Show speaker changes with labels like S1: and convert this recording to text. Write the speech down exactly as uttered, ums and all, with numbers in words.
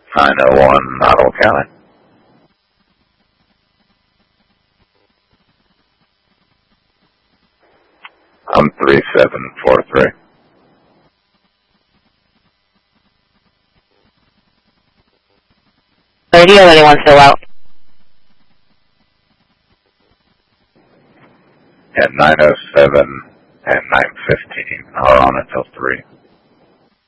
S1: nine oh one, Ottawa County. I'm three seven four three.
S2: Radio, anyone still out?
S1: At nine oh seven and nine fifteen, are on until three.